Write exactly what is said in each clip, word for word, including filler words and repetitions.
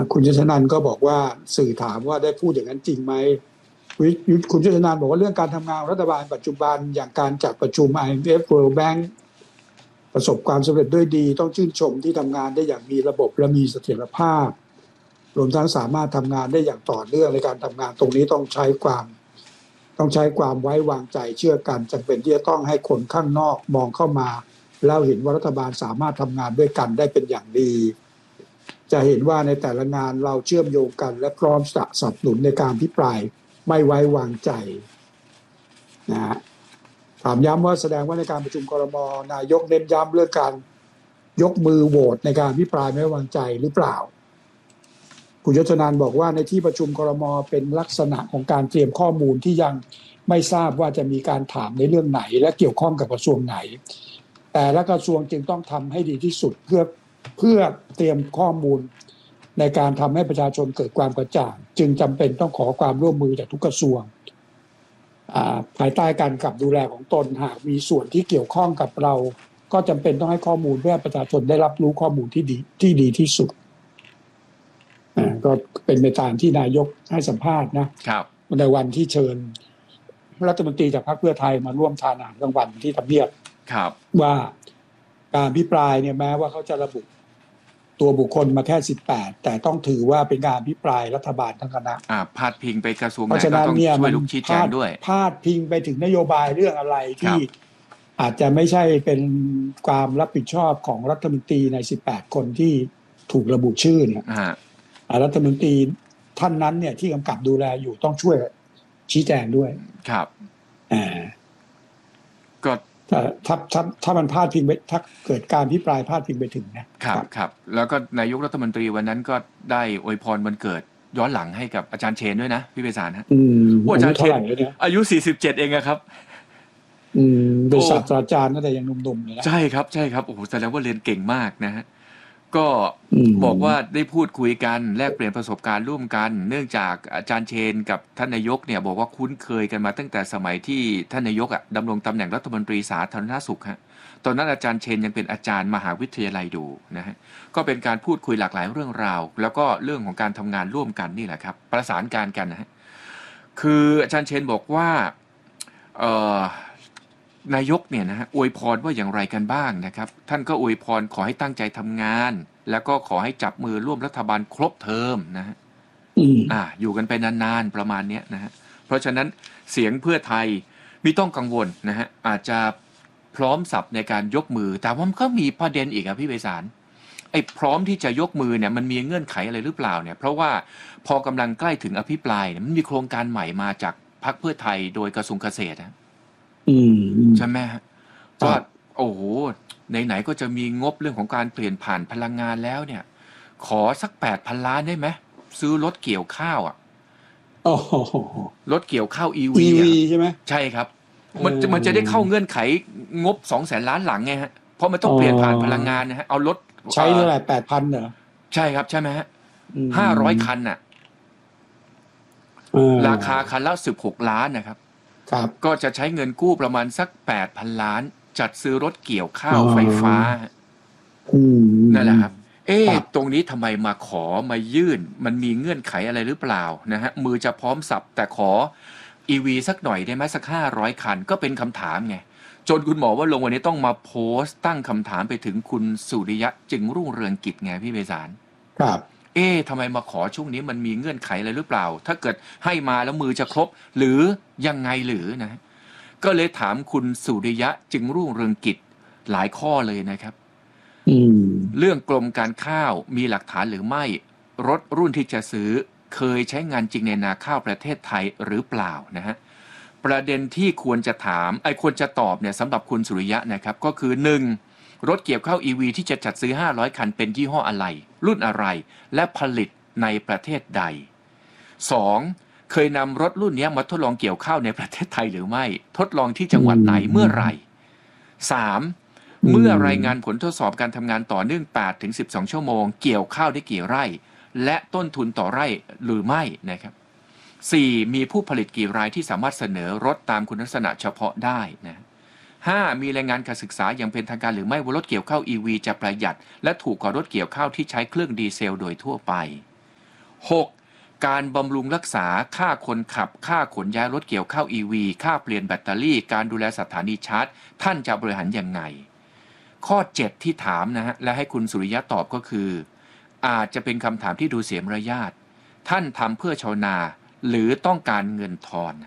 คุณชนันท์ก็บอกว่าสื่อถามว่าได้พูดอย่างนั้นจริงไหมคุณชนันท์บอกว่าเรื่องการทำงานรัฐบาลปัจจุบันอย่างการจัดประชุม ไอ เอ็ม เอฟ World Bank ประสบความสำเร็จด้วยดีต้องชื่นชมที่ทำงานได้อย่างมีระบบและมีเสถียรภาพรวมทั้งสามารถทำงานได้อย่างต่อเนื่องในการทำงานตรงนี้ต้องใช้ความต้องใช้ความไว้วางใจเชื่อกันจำเป็นที่จะต้องให้คนข้างนอกมองเข้ามาแล้วเห็นว่ารัฐบาลสามารถทำงานด้วยกันได้เป็นอย่างดีจะเห็นว่าในแต่ละงานเราเชื่อมโยงกันและพร้อมสนับสนุนในการพิปรายไม่ไว้วางใจนะฮะถามย้ำว่าแสดงว่าในการประชุมครม.นายกเน้นย้ำเรื่องการยกมือโหวตในการพิปรายไม่ไว้วางใจหรือเปล่าคุณยศนันท์บอกว่าในที่ประชุมครม.เป็นลักษณะของการเตรียมข้อมูลที่ยังไม่ทราบว่าจะมีการถามในเรื่องไหนและเกี่ยวข้องกับกระทรวงไหนแต่ละกระทรวงจึงต้องทำให้ดีที่สุดเพื่อเพื่อเตรียมข้อมูลในการทำให้ประชาชนเกิดความกระจ่างจึงจำเป็นต้องขอความร่วมมือจากทุกกระทรวงภายใต้การกำกับดูแลของตนหากมีส่วนที่เกี่ยวข้องกับเราก็จำเป็นต้องให้ข้อมูลเพื่อประชาชนได้รับรู้ข้อมูลที่ดีที่ดีที่สุดก็เป็นไปตามที่นายกให้สัมภาษณ์นะครับในวันที่เชิญรัฐมนตรีจากพรรคเพื่อไทยมาร่วมทานอาหารกลางวันที่ทำเนียบว่าการพิปรายเนี่ยแม้ว่าเขาจะระบุตัวบุคคลมาแค่สิบแปดแต่ต้องถือว่าเป็นการพิปรายรัฐบาลทั้งคณะอ่าพาดพิงไปกระทรวงไหนก็ต้องช่วยลุกชี้แจงด้วยพาดพิงไปถึงนโยบายเรื่องอะไรที่อาจจะไม่ใช่เป็นความรับผิดชอบของรัฐมนตรีในสิบแปดคนที่ถูกระบุชื่อเนี่ยรัฐมนตรีท่านนั้นเนี่ยที่กำกับดูแลอยู่ต้องช่วยชี้แจงด้วยครับอ่าก็ถ้าถ้าถ้าถ้ามันพาดพิงไปถ้าเกิดการพิปรายพาดพิงไปถึงนะครับครับแล้วก็นายกรัฐมนตรีวันนั้นก็ได้อวยพรวันเกิดย้อนหลังให้กับอาจารย์เชนด้วยนะพี่เบสานฮะอืมอาจารย์เชนอายุสี่สิบเจ็ดเองครับอืมเป็นศาสตราจารย์ตั้งแต่ยังหนุ่มๆเลยนะใช่ครับใช่ครับโอ้โหแสดงว่าเรียนเก่งมากนะฮะก็บอกว่าได้พูดคุยกันแลกเปลี่ยนประสบการณ์ร่วมกันเนื่องจากอาจารย์เชนกับท่านนายกเนี่ยบอกว่าคุ้นเคยกันมาตั้งแต่สมัยที่ท่านนายกอ่ะดำรงตำแหน่งรัฐมนตรีสาธารณสุขฮะตอนนั้นอาจารย์เชนยังเป็นอาจารย์มหาวิทยาลัยดูนะฮะก็เป็นการพูดคุยหลากหลายเรื่องราวแล้วก็เรื่องของการทำงานร่วมกันนี่แหละครับประสานการกันนะฮะคืออาจารย์เชนบอกว่าเอ่อนายกเนี่ยนะฮะอวยพรว่าอย่างไรกันบ้างนะครับท่านก็อวยพรขอให้ตั้งใจทำงานแล้วก็ขอให้จับมือร่วมรัฐบาลครบเทอมนะฮะอ่าอยู่กันไปนานๆประมาณนี้นะฮะเพราะฉะนั้นเสียงเพื่อไทยไม่ต้องกังวลนะฮะอาจจะพร้อมสับในการยกมือแต่ว่ามันก็มีประเด็นอีกครับพี่ไพศาลไอ้พร้อมที่จะยกมือเนี่ยมันมีเงื่อนไขอะไรหรือเปล่าเนี่ยเพราะว่าพอกำลังใกล้ถึงอภิปรายเนี่ยมันมีโครงการใหม่มาจากพรรคเพื่อไทยโดยกระทรวงเกษตรนะใช่ไหมฮะว่าโอ้โหไหนๆก็จะมีงบเรื่องของการเปลี่ยนผ่านพลังงานแล้วเนี่ยขอสักแปดพันล้านได้ไหมซื้อรถเกี่ยวข้าวอ่ะรถเกี่ยวข้าว อี วีใช่ไหมใช่ครับมันมันจะได้เข้าเงื่อนไขงบสองแสนล้านหลังไงฮะเพราะมันต้องเปลี่ยนผ่านพลังงานนะฮะเอารถใช้เท่าไหร่แปดพันเหรอใช่ครับใช่ไหมฮะห้าร้อยคันน่ะราคาคันละสิบหกล้านนะครับก็จะใช้เงินกู้ประมาณสักแปดพันล้านจัดซื้อรถเกี่ยวข้าวไฟฟ้านั่นแหละครับเอ๊ะตรงนี้ทำไมมาขอมายื่นมันมีเงื่อนไขอะไรหรือเปล่านะฮะมือจะพร้อมสับแต่ขอ อี วี สักหน่อยได้ไหมสักห้าร้อยคันก็เป็นคำถามไงจนคุณหมอว่าลงวันนี้ต้องมาโพสต์ตั้งคำถามไปถึงคุณสุริยะจึงรุ่งเรืองกิจไงพี่ไพศาลครับเอ๊ะทำไมมาขอช่วงนี้มันมีเงื่อนไขอะไรหรือเปล่าถ้าเกิดให้มาแล้วมือจะครบหรือยังไงหรือนะก็เลยถามคุณสุริยะจึงรุ่งเรืองกิจหลายข้อเลยนะครับเรื่องกรมการข้าวมีหลักฐานหรือไม่รถรุ่นที่จะซื้อเคยใช้งานจริงในนาข้าวประเทศไทยหรือเปล่านะฮะประเด็นที่ควรจะถามไอ้ควรจะตอบเนี่ยสำหรับคุณสุริยะนะครับก็คือหนึ่งรถเกี่ยวข้าว อี วี ที่จะจัดซื้อห้าร้อยคันเป็นยี่ห้ออะไรรุ่นอะไรและผลิตในประเทศใดสองเคยนำรถรุ่นนี้มาทดลองเกี่ยวข้าวในประเทศไทยหรือไม่ทดลองที่จังหวัดไหนเมื่อไหร่สามเมื่อรายงานผลทดสอบการทำงานต่อเนื่อง แปดถึงสิบสอง ชั่วโมงเกี่ยวข้าวได้กี่ไร่และต้นทุนต่อไร่หรือไม่นะครับสี่มีผู้ผลิตกี่รายที่สามารถเสนอรถตามคุณลักษณะเฉพาะได้นะห้ามีรายงานการศึกษาอย่างเป็นทางการหรือไม่ว่ารถเกี่ยวข้าว อี วี จะประหยัดและถูกกว่ารถเกี่ยวข้าวที่ใช้เครื่องดีเซลโดยทั่วไปหกการบำรุงรักษาค่าคนขับค่าขนย้ายรถเกี่ยวข้าว อี วี ค่าเปลี่ยนแบตเตอรี่การดูแลสถานีชาร์จท่านจะบริหารยังไงข้อเจ็ดที่ถามนะฮะและให้คุณสุริยะตอบก็คืออาจจะเป็นคำถามที่ดูเสียมารยาทท่านทำเพื่อชาวนาหรือต้องการเงินทอน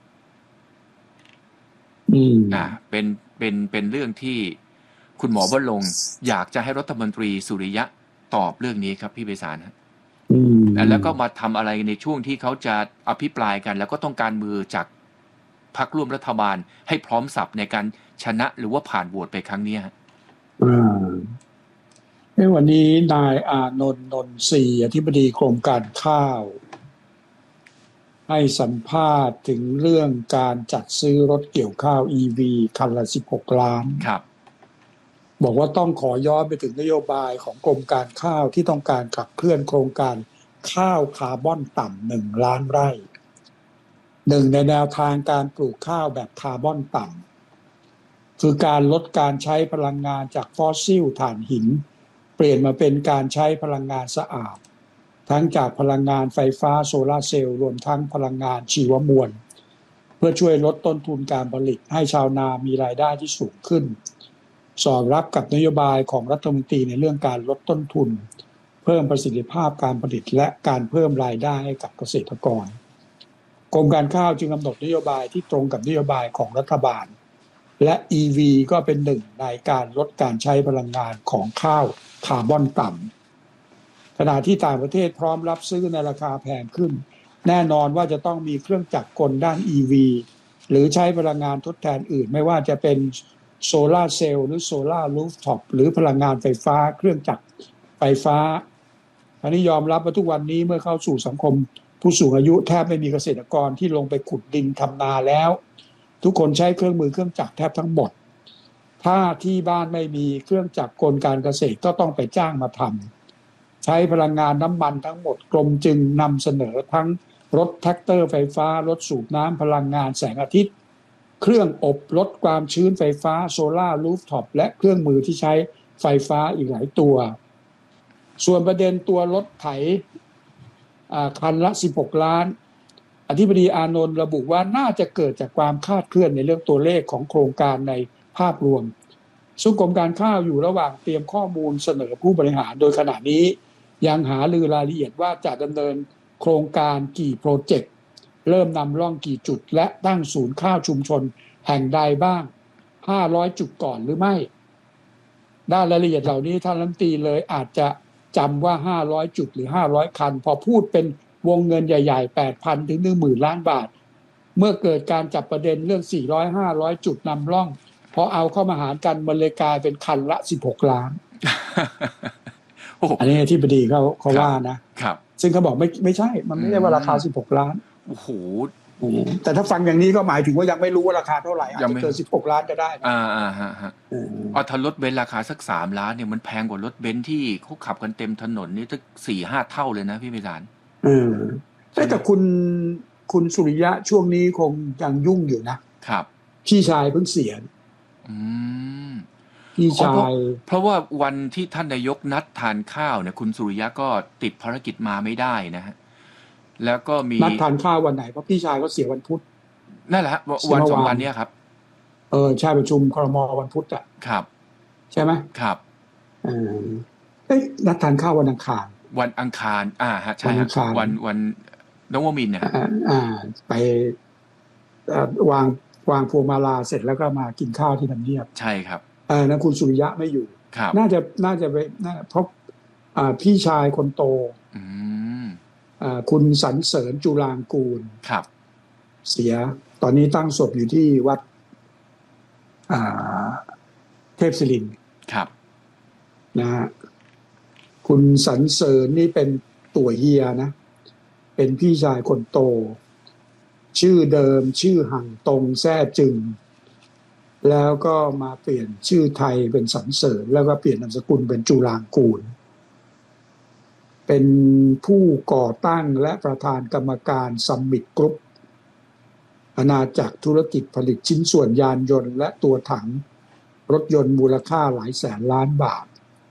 อืมอ่าเป็นเป็นเป็นเรื่องที่คุณหมอวรงค์อยากจะให้รัฐมนตรีสุริยะตอบเรื่องนี้ครับพี่ไพศาลฮะแล้วก็มาทำอะไรในช่วงที่เขาจะอภิปรายกันแล้วก็ต้องการมือจากพรรคร่วมรัฐบาลให้พร้อมสับในการชนะหรือว่าผ่านโหวตไปครั้งนี้ฮะอ่าในวันนี้นายอานนท์นนทรีอธิบดีกรมการข้าวให้สัมภาษณ์ถึงเรื่องการจัดซื้อรถเกี่ยวข้าว อี วี คันละสิบหกล้านครับบอกว่าต้องขอย้อนไปถึงนโยบายของกรมการข้าวที่ต้องการขับเคลื่อนโครงการข้าวคาร์บอนต่ำหนึ่งล้านไร่หนึ่งในแนวทางการปลูกข้าวแบบคาร์บอนต่ำคือการลดการใช้พลังงานจากฟอสซิลถ่านหินเปลี่ยนมาเป็นการใช้พลังงานสะอาดทั้งจากพลังงานไฟฟ้าโซลาร์เซลล์รวมทั้งพลังงานชีวมวลเพื่อช่วยลดต้นทุนการผลิตให้ชาวนามีรายได้ที่สูงขึ้นสอดรับกับนโยบายของรัฐมนตรีในเรื่องการลดต้นทุนเพิ่มประสิทธิภาพการผลิตและการเพิ่มรายได้ให้กับเกษตรกรกรมการข้าวจึงกำหนดนโยบายที่ตรงกับนโยบายของรัฐบาลและ อี วี ก็เป็นหนึ่งในการลดการใช้พลังงานของข้าวคาร์บอนต่ำขณะที่ต่างประเทศพร้อมรับซื้อในราคาแพงขึ้นแน่นอนว่าจะต้องมีเครื่องจักรกลด้าน อี วี หรือใช้พลังงานทดแทนอื่นไม่ว่าจะเป็นโซลาร์เซลล์หรือโซลาร์รูฟท็อปหรือพลังงานไฟฟ้าเครื่องจักรไฟฟ้าอันนี้ยอมรับว่าทุกวันนี้เมื่อเข้าสู่สังคมผู้สูงอายุแทบไม่มีเกษตรกรที่ลงไปขุดดินทำนาแล้วทุกคนใช้เครื่องมือเครื่องจักรแทบทั้งหมดถ้าที่บ้านไม่มีเครื่องจักรกลการเกษตรก็ต้องไปจ้างมาทำใช้พลังงานน้ำมันทั้งหมดกรมจึงนำเสนอทั้งรถแท็กเตอร์ไฟฟ้ารถสูบน้ำพลังงานแสงอาทิตย์เครื่องอบลดความชื้นไฟฟ้าโซล่ารูฟท็อปและเครื่องมือที่ใช้ไฟฟ้าอีกหลายตัวส่วนประเด็นตัวรถไถคันละสิบหกล้านอธิบดีอานนท์ระบุว่าน่าจะเกิดจากความคลาดเคลื่อนในเรื่องตัวเลขของโครงการในภาพรวมซึ่งกรมการข้าวอยู่ระหว่างเตรียมข้อมูลเสนอผู้บริหารโดยขณะนี้ยังหารือรายละเอียดว่าจะดำเนินโครงการกี่โปรเจกต์เริ่มนำร่องกี่จุดและตั้งศูนย์ข้าวชุมชนแห่งใดบ้างห้าร้อยจุดก่อนหรือไม่ด้านรายละเอียดเหล่านี้ท่านรัฐมนตรีเลยอาจจะจำว่าห้าร้อยจุดหรือห้าร้อยคันพอพูดเป็นวงเงินใหญ่ๆ แปดพัน ถึง หนึ่งหมื่น ล้านบาทเมื่อเกิดการจับประเด็นเรื่องสี่ร้อย ห้าร้อยจุดนำร่องพอเอาเข้ามาหารกันมันเลยกลายเป็นคันละสิบหกล้าน อันนี้ที่บดีเขาเขาว่านะครับซึ่งเขาบอกไม่ไม่ใช่มันไม่ใช่ว่าราคาสิบหกล้านโอ้โหแต่ถ้าฟังอย่างนี้ก็หมายถึงว่ายังไม่รู้ว่าราคาเท่าไหร่อาจจะเกินสิบหกล้านก็ได้อ่าอ่าฮะฮะเอาถ้ารถเบนซ์ราคาสักสามล้านเนี่ยมันแพงกว่ารถเบนซ์ที่เขาขับกันเต็มถนนนี่ตั้งสี่ห้าเท่าเลยนะพี่ไพศาลเออแต่คุณคุณสุริยะช่วงนี้คงยังยุ่งอยู่นะครับพี่ชายเพิ่งเสียอืมพี่ชายเพราะว่าวันที่ท่านนายกนัดทานข้าวเนี่ยคุณสุริยะก็ติดภารกิจมาไม่ได้นะฮะแล้วก็มีนัดทานข้าววันไหนเพราะพี่ชายก็เสียวันพุธนั่นแหละวันสองวันนี้ครับเออใช่ประชุมครม.วันพุธอ่ะครับใช่ไหมครับเออเอ้ยนัดทานข้าววันอังคารวันอังคารอ่าฮะใช่ครับวันวันนวมินทร์เนี่ยอ่าไปวางวางพวงมาลาเสร็จแล้วก็มากินข้าวที่ทำเนียบใช่ครับเออนะคุณสุริยะไม่อยู่น่าจะน่าจะไปเพราะอ่าพี่ชายคนโตอืมอ่าคุณสรรเสริญจุฬางกูลครับเสียตอนนี้ตั้งศพอยู่ที่วัดอ่าเทพศิรินทร์ครับนะฮะคุณสรรเสริญนี่เป็นตัวเฮียนะเป็นพี่ชายคนโตชื่อเดิมชื่อหั่งตงแซ่จึงแล้วก็มาเปลี่ยนชื่อไทยเป็นสรรเสริญแล้วก็เปลี่ยนนามสกุลเป็นจุฬางกูลเป็นผู้ก่อตั้งและประธานกรรมการซัมมิตกรุ๊ปอาณาจักรธุรกิจผลิตชิ้นส่วนยานยนต์และตัวถังรถยนต์มูลค่าหลายแสนล้านบาท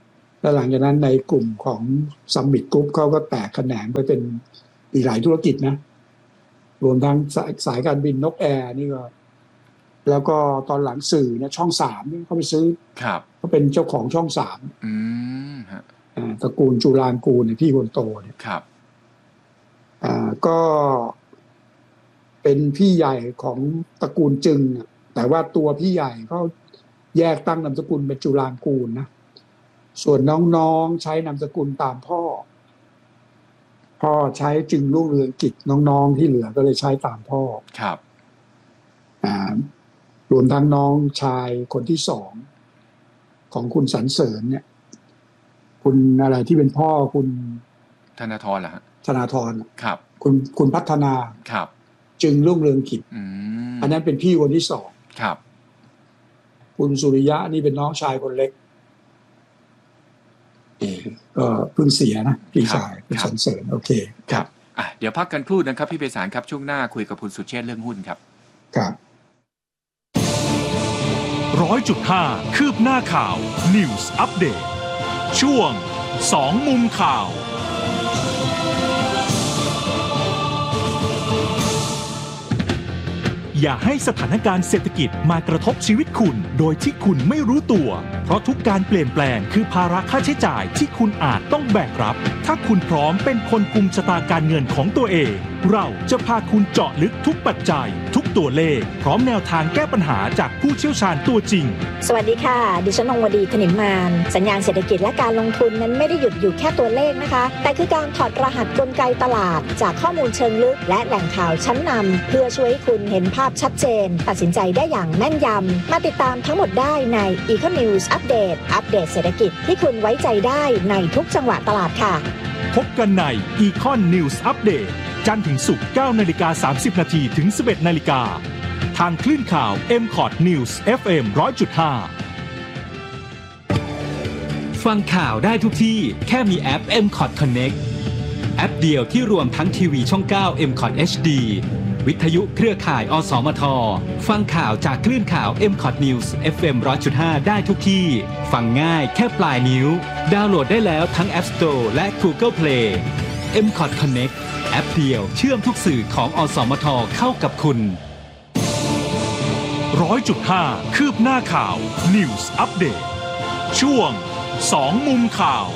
แล้วหลังจากนั้นในกลุ่มของซัมมิตกรุ๊ปเขาก็แตกแขนงไปเป็นอีกหลายธุรกิจนะรวมทั้งสายสายการบินนกแอร์นี่ก็แล้วก็ตอนหลังสื่อเนี่ยช่องสามเขาไปซื้อเขาเป็นเจ้าของช่องสามตระกูลจุฬางกูลเนี่ยพี่คนโตเนี่ยครับอ่าก็เป็นพี่ใหญ่ของตระกูลจึงแต่ว่าตัวพี่ใหญ่เขาแยกตั้งนามสกุลเป็นจุฬางกูลนะส่วนน้องๆใช้นามสกุลตามพ่อพ่อใช้จึงรุ่งเรืองกิจน้องๆที่เหลือก็เลยใช้ตามพ่อครับอ่ารวมทั้งน้องชายคนที่สองของคุณสรรเสริญเนี่ยคุณอะไรที่เป็นพ่อคุณธนาธรเหรอฮะธนาธรครับคุณคุณพัฒนาครับจึงรุ่งเรืองกิจอ, อันนั้นเป็นพี่คนที่สองครับคุณสุริยะนี่เป็นน้องชายคนเล็กเออก็เพิ่งเสียนะพี่ชายคุณสรรเสริญโอเคครับอ่ะเดี๋ยวพักกันครู่นะครับพี่ไพศาลครับช่วงหน้าคุยกับคุณสุเชษฐ์เรื่องหุ้นครับครับร้อยจุดห้าคืบหน้าข่าว News Update ช่วงสองมุมข่าวอย่าให้สถานการณ์เศรษฐกิจมากระทบชีวิตคุณโดยที่คุณไม่รู้ตัวเพราะทุกการเปลี่ยนแปลงคือภาระค่าใช้จ่ายที่คุณอาจต้องแบกรับถ้าคุณพร้อมเป็นคนกุมชะตาการเงินของตัวเองเราจะพาคุณเจาะลึกทุกปัจจัยทุกตัวเลขพร้อมแนวทางแก้ปัญหาจากผู้เชี่ยวชาญตัวจริงสวัสดีค่ะดิฉันนงวดีขนิมมานสัญญาณเศรษฐกิจและการลงทุนนั้นไม่ได้หยุดอยู่แค่ตัวเลขนะคะแต่คือการถอดรหัสกลไกตลาดจากข้อมูลเชิงลึกและแหล่งข่าวชั้นนำเพื่อช่วยให้คุณเห็นภาพชัดเจนตัดสินใจได้อย่างแม่นยำมาติดตามทั้งหมดได้ใน Eco News Update อัปเดตเศรษฐกิจที่คุณไว้ใจได้ในทุกจังหวะตลาดค่ะพบกันใน Econ News Update จันทร์ถึงศุกร์ เก้านาฬิกาสามสิบนาทีถึง สิบเอ็ดนาฬิกาทางคลื่นข่าว เอ็ม คอท News เอฟ เอ็ม หนึ่งร้อยจุดห้าฟังข่าวได้ทุกที่แค่มีแอป เอ็ม คอท Connect แอปเดียวที่รวมทั้งทีวีช่อง เก้า เอ็ม คอท เอช ดี วิทยุเครือข่ายอสมทฟังข่าวจากคลื่นข่าว เอ็ม คอท News เอฟ เอ็ม หนึ่งร้อยจุดห้า ได้ทุกที่ฟังง่ายแค่ปลายนิ้วดาวน์โหลดได้แล้วทั้ง App Store และ Google Play เอ็ม คอท Connect แอปเดียวเชื่อมทุกสื่อของอสมทเข้ากับคุณหนึ่งร้อยจุดห้า คืบหน้าข่าว News Update ช่วงสองมุมข่าว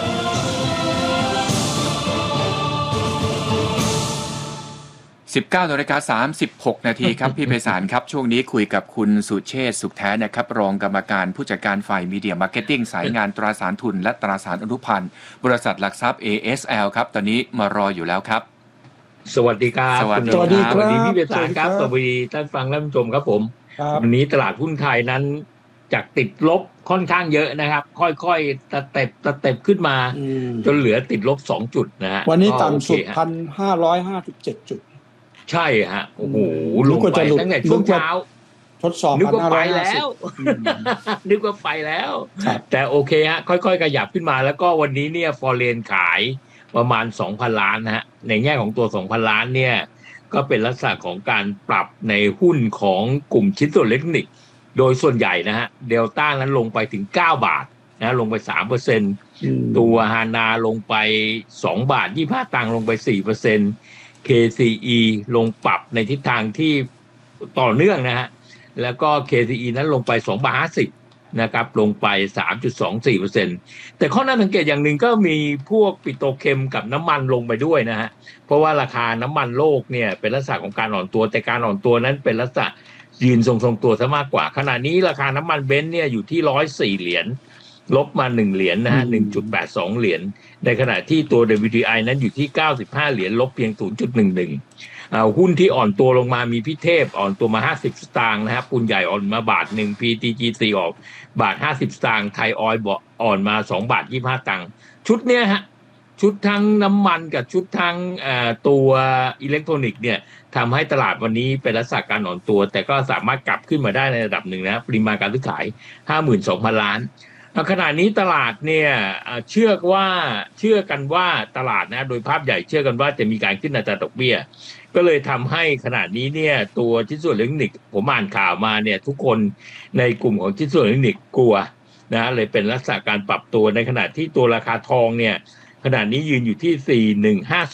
สิบเก้านาฬิกาสามสิบหกนาทีครับ พี่ไพศาลครับช่วงนี้คุยกับคุณสุเชษฐ์สุขแท้นะครับรองกรรมการผู้จัดการฝ่ายมีเดียมาร์เก็ตติ้งสายงานตราสารทุนและตราสารอนุพันธ์บริษัทหลักทรัพย์ เอ เอส แอล ครับตอนนี้มารออยู่แล้วครับสวัสดีครับสวัสดีสวัสดีครับสวัสดีพี่ไพศาลครับสวัสดีท่านฟังและผู้ชมครับผมวันนี้ตลาดหุ้นไทยนั้นจากติดลบค่อนข้างเยอะนะครับค่อยๆตะเต็บตะเต็บขึ้นมาจนเหลือติดลบสองจุดนะฮะวันนี้ต่ำสุด หนึ่งพันห้าร้อยห้าสิบเจ็ด จุดใช่ฮะโอ้โหลงไปตั้งแต่ช่วงเช้าทดสอบนึกว่าไปแล้วนึกว่าไปแล้วแต่โอเคฮะค่อยๆขยับขึ้นมาแล้วก็วันนี้เนี่ยฟอเรนขายประมาณ สองพัน ล้านนะฮะในแง่ของตัว สองพัน ล้านเนี่ยก็เป็นลักษณะของการปรับในหุ้นของกลุ่มชิ้นส่วนอิเล็กทรอนิกส์โดยส่วนใหญ่นะฮะเดลต้านั้นลงไปถึงเก้าบาทนะลงไป สามเปอร์เซ็นต์ ตัวฮานาลงไปสองบาทยี่สิบห้าตังค์ลงไป สี่เปอร์เซ็นต์เค ซี อี ลงปรับในทิศทางที่ต่อเนื่องนะฮะแล้วก็ เค ซี อี นั้นลงไปสองบาทห้าสิบนะครับลงไป สามจุดสองสี่เปอร์เซ็นต์ แต่ข้อน่าสังเกตอย่างหนึ่งก็มีพวกปิโตรเคมกับน้ำมันลงไปด้วยนะฮะเพราะว่าราคาน้ำมันโลกเนี่ยเป็นลักษณะของการอ่อนตัวแต่การอ่อนตัวนั้นเป็นลักษณะยืนทรงๆตัวซะมากกว่าขณะนี้ราคาน้ำมันเบนซ์เนี่ยอยู่ที่หนึ่งร้อยสี่เหรียญลบมาหนึ่งเหรียญ นะฮะ หนึ่งจุดแปดสอง เหรียญในขณะที่ตัว ดับเบิลยู ที ไอ นั้นอยู่ที่เก้าสิบห้าเหรียญลบเพียง ศูนย์จุดหนึ่งหนึ่ง อ่าหุ้นที่อ่อนตัวลงมามีพิเทพอ่อนตัวมาห้าสิบสตางค์นะครับปูนใหญ่อ่อนมาบาทหนึ่ง พี ที จี ซี ออกบาทห้าสิบสตางค์ไทยออยล์อ่อนมาสองบาทยี่สิบห้าตังค์ชุดเนี้ยฮะชุดทั้งน้ำมันกับชุดทั้งอ่าตัวอิเล็กทรอนิกส์เนี่ยทำให้ตลาดวันนี้เป็นลักษณะการอ่อนตัวแต่ก็สามารถกลับขึ้นมาได้ในระดับหนึ่งนะปริมาณการซื้อขาย ห้าหมื่นสองพัน ล้านขณะนี้ตลาดเนี่ยเชื่อว่าเชื่อกันว่าตลาดนะโดยภาพใหญ่เชื่อกันว่าจะมีการขึ้นอัตราดอกเบี้ยก็เลยทำให้ขณะนี้เนี่ยตัวชิ้นส่วนอิเล็กทรอนิกส์ผมอ่านข่าวมาเนี่ยทุกคนในกลุ่มของชิ้นส่วนอิเล็กทรอนิกส์กลัวนะเลยเป็นลักษณะการปรับตัวในขณะที่ตัวราคาทองเนี่ยขณะนี้ยืนอยู่ที่สี่หนึ่งห้า